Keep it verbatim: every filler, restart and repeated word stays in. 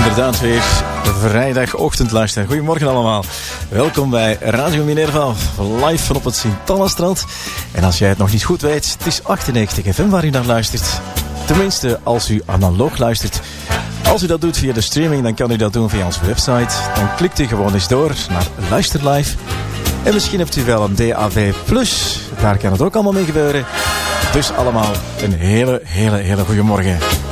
Inderdaad weer vrijdagochtend luisteren. Goedemorgen allemaal. Welkom bij Radio Minerva, live van op het Sint-Anna-strand. En als jij het nog niet goed weet, het is achtennegentig F M waar u naar luistert. Tenminste, als u analoog luistert. Als u dat doet via de streaming, dan kan u dat doen via onze website. Dan klikt u gewoon eens door naar Luister Live. En misschien hebt u wel een D A B plus. Daar kan het ook allemaal mee gebeuren. Dus allemaal een hele, hele, hele goede morgen.